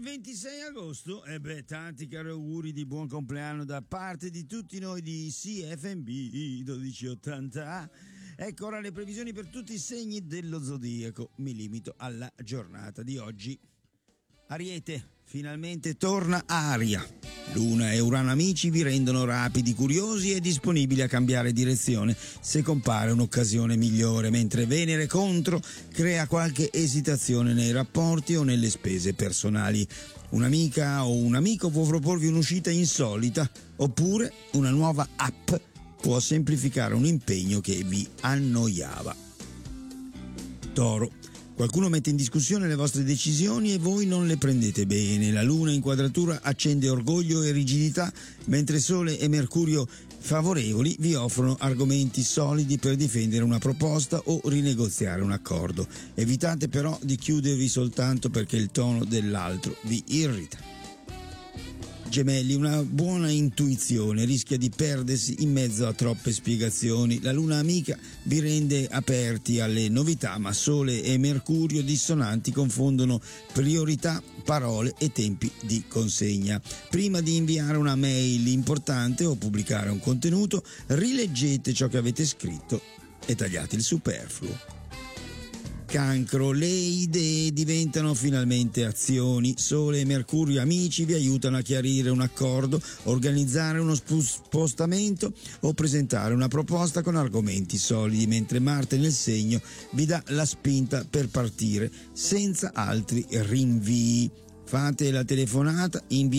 26 agosto, tanti cari auguri di buon compleanno da parte di tutti noi di CFMB 1280. Ecco ora le previsioni per tutti i segni dello zodiaco. Mi limito alla giornata di oggi. Ariete, finalmente torna Aria. Luna e Urano amici vi rendono rapidi, curiosi e disponibili a cambiare direzione se compare un'occasione migliore, mentre Venere contro crea qualche esitazione nei rapporti o nelle spese personali. Un'amica o un amico può proporvi un'uscita insolita, oppure una nuova app può semplificare un impegno che vi annoiava. Toro. Qualcuno mette in discussione le vostre decisioni e voi non le prendete bene. La Luna in quadratura accende orgoglio e rigidità, mentre Sole e Mercurio favorevoli vi offrono argomenti solidi per difendere una proposta o rinegoziare un accordo. Evitate però di chiudervi soltanto perché il tono dell'altro vi irrita. Gemelli, una buona intuizione rischia di perdersi in mezzo a troppe spiegazioni. La luna amica vi rende aperti alle novità, ma Sole e Mercurio dissonanti confondono priorità, parole e tempi di consegna. Prima di inviare una mail importante o pubblicare un contenuto, rileggete ciò che avete scritto e tagliate il superfluo. Cancro, le idee diventano finalmente azioni. Sole e Mercurio amici vi aiutano a chiarire un accordo, organizzare uno spostamento o presentare una proposta con argomenti solidi, mentre Marte nel segno vi dà la spinta per partire senza altri rinvii. Fate la telefonata,